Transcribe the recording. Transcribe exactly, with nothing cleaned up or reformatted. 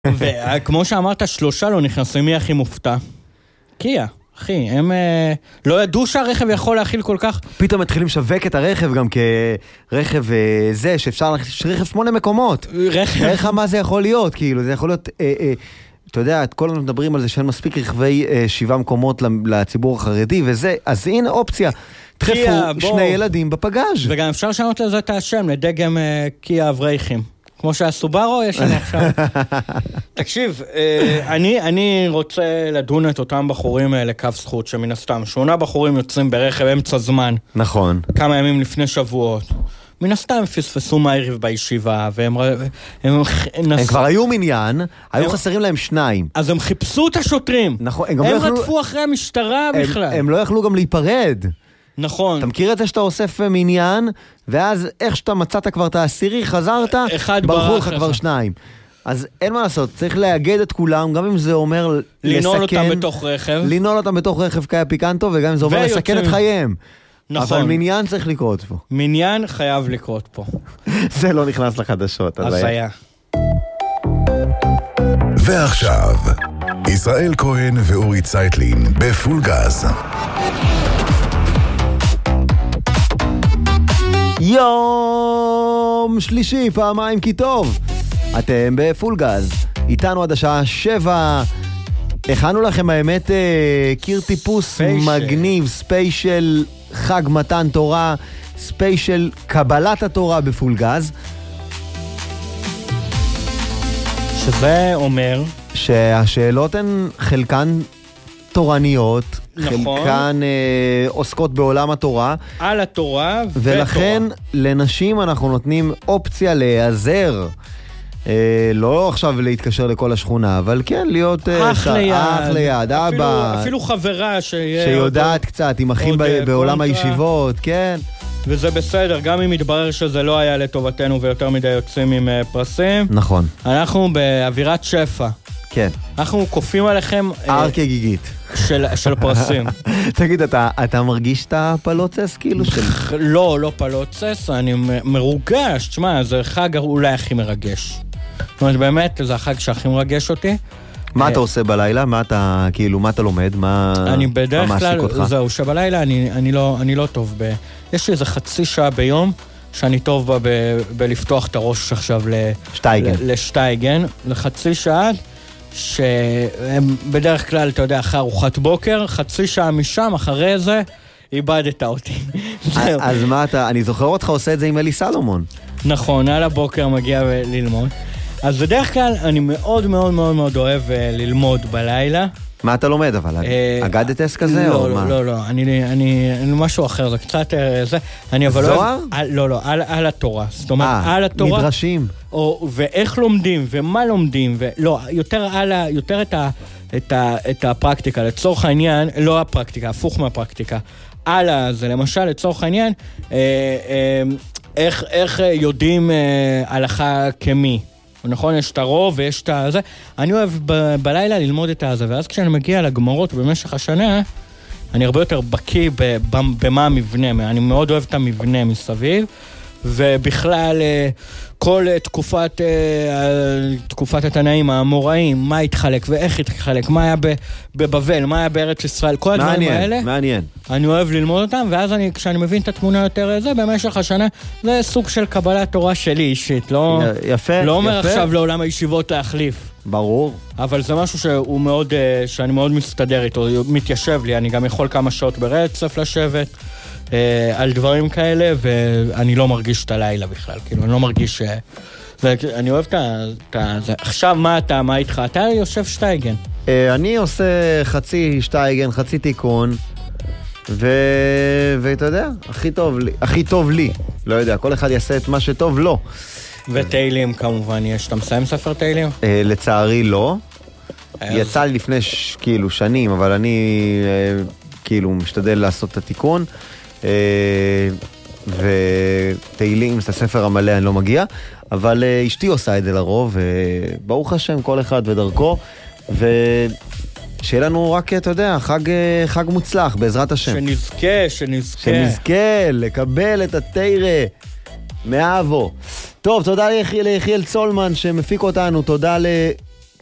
וכמו שאמרת, שלושה לא נכנסים, מי הכי מופתע? קיה, אחי, הם אה, לא ידעו שהרכב יכול להכיל כל כך. פתאום מתחילים לשווק את הרכב גם כרכב אה, זה, שאפשר להכניס רכב שמונה מקומות. רכב. איך מה זה יכול להיות, כאילו, זה יכול להיות... אה, אה, אתה יודע, את כל הזמן מדברים על זה שאין מספיק רכבי אה, שבעה מקומות לציבור החרדי, וזה, אז הנה אופציה. תחפו שני ילדים בפגאז'. וגם אפשר לשנות לזה את השם, לדגם אה, קיה אברייכים. כמו שהסובארו יש לנו עכשיו. תקשיב, אני, אני רוצה לדון את אותם בחורים לקו זכות, שמן הסתם, שמונה בחורים יוצאים ברכב אמצע זמן. נכון. כמה ימים לפני שבועות. מן הסתם פספסו מהערב בישיבה, והם... הם, הם, נס... הם כבר היו מניין, היו הם... חסרים להם שניים. אז הם חיפשו את השוטרים. נכון. הם, הם, הם לא יכלו... רדפו אחרי המשטרה הם, בכלל. הם לא יכלו גם להיפרד. נכון. אתה מכיר את זה שאתה אוסף מניין, ואז איך שאתה מצאת כבר את העשירי, חזרת, ברחו לך כבר שניים. אז אין מה לעשות, צריך להגד את כולם, גם אם זה אומר לנעול לסכן, אותם בתוך רכב. לנעול אותם בתוך רכב קיה פיקנטו, וגם אם זה אומר לסכן את חייהם. נכון. אבל מניין צריך לקרות פה. מניין חייב לקרות פה. זה לא נכנס לחדשות. אז היה. ועכשיו, ישראל כהן ואורי צייטלין בפול גז. יום שלישי, פעמיים כי טוב. אתם בפול גז. איתנו עד השעה שבע. הכנו לכם האמת קיר טיפוס ספיישל. מגניב, ספיישל חג מתן תורה, ספיישל קבלת התורה בפול גז. שזה אומר שהשאלות הן חלקן תורניות, נכון. חלקן אה, עוסקות בעולם התורה. על התורה ולכן ותורה. לנשים אנחנו נותנים אופציה להיעזר. אה, לא עכשיו להתקשר לכל השכונה, אבל כן להיות אה, אח ליד, אח ליד, אפילו, אבא. אפילו חברה שיודעת אותו, קצת, עם אחים ב- בעולם קונטרה. הישיבות, כן. וזה בסדר, גם אם מתברר שזה לא היה לטובתנו ויותר מדי יוצאים עם uh, פרסים. נכון. אנחנו באווירת שפע. כן. אנחנו קופים עליכם... ארק גיגית. של, של פרסים. תגיד, אתה, אתה מרגיש את הפלוצס כאילו? של... לא, לא פלוצס, אני מרוגש. תשמע, זה חג אולי הכי מרגש. זאת אומרת, באמת, זה החג שהכי מרגש אותי. מה אתה עושה בלילה? מה אתה, כאילו, מה אתה לומד? מה אני בדרך כלל, זהו, שבלילה אני, אני לא, אני לא טוב ב... יש לי איזה חצי שעה ביום שאני טוב בה ב, בלפתוח את הראש עכשיו לשטייגן. לשטייגן, לחצי שעה, שבדרך כלל, אתה יודע, אחרי ארוחת בוקר, חצי שעה משם, אחרי זה, איבדת אותי. אז מה אתה, אני זוכר אותך עושה את זה עם אלי סלומון. נכון, על הבוקר מגיע ללמוד. אז בדרך כלל אני מאוד מאוד מאוד מאוד אוהב ללמוד בלילה. מה אתה לומד אבל? אגדתס כזה או מה? לא, לא, לא, אני משהו אחר, זה קצת זה. זוהר? לא, לא, על התורה. זאת אומרת, על התורה. מדרשים. ואיך לומדים, ומה לומדים, ולא, יותר את הפרקטיקה, לצורך העניין, לא הפרקטיקה, הפוך מהפרקטיקה. על זה, למשל, לצורך העניין, איך יודעים הלכה כמי. נכון, יש את הרוב ויש את הזה. אני אוהב ב- בלילה ללמוד את הזה, ואז כשאני מגיע לגמרות במשך השנה, אני הרבה יותר בקיא ב- ב- במה המבנה. אני מאוד אוהב את המבנה מסביב, ובכלל כל תקופת, תקופת התנאים, האמוראים, מה התחלק ואיך התחלק, מה היה בבבל, מה היה בארץ ישראל, כל הדברים מעניין, האלה. מעניין. אני אוהב ללמוד אותם, ואז אני, כשאני מבין את התמונה יותר זה, במשך השנה, זה סוג של קבלת תורה שלי אישית, לא, יפה, לא אומר יפה. עכשיו לעולם הישיבות להחליף. ברור. אבל זה משהו שהוא מאוד, שאני מאוד מסתדר איתו, מתיישב לי, אני גם יכול כמה שעות ברצף לשבת, על דברים כאלה, ואני לא מרגיש את הלילה בכלל, כאילו, אני לא מרגיש ש... אני אוהב את זה. עכשיו מה אתה, מה איתך? אתה יושב שטייגן. אני עושה חצי שטייגן, חצי תיקון, ואתה יודע, הכי טוב לי, הכי טוב לי, לא יודע, כל אחד יעשה את מה שטוב לו. וטיילים כמובן יש, אתה מסיים ספר טיילים? לצערי לא. יצא לי לפני כאילו שנים, אבל אני כאילו משתדל לעשות את התיקון. ותהילים, את הספר המלא אני לא מגיע, אבל אשתי עושה את זה לרוב, וברוך השם כל אחד ודרכו, ושיהיה לנו רק, אתה יודע, חג, חג מוצלח בעזרת השם. שנזכה, שנזכה. שנזכה לקבל את התירה מאבו. טוב, תודה ליחיאל צולמן שמפיק אותנו, תודה ל...